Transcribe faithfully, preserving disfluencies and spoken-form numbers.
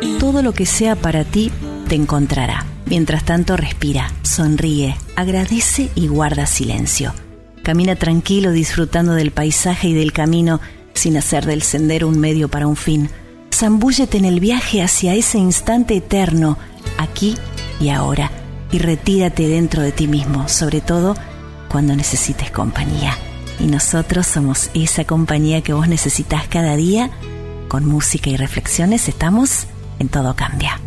Todo lo que sea para ti te encontrará. Mientras tanto, respira, sonríe, agradece y guarda silencio. Camina tranquilo disfrutando del paisaje y del camino sin hacer del sendero un medio para un fin. Zambúllete en el viaje hacia ese instante eterno, aquí y ahora, y retírate dentro de ti mismo, sobre todo cuando necesites compañía. Y nosotros somos esa compañía que vos necesitas cada día. Con música y reflexiones estamos en Todo Cambia.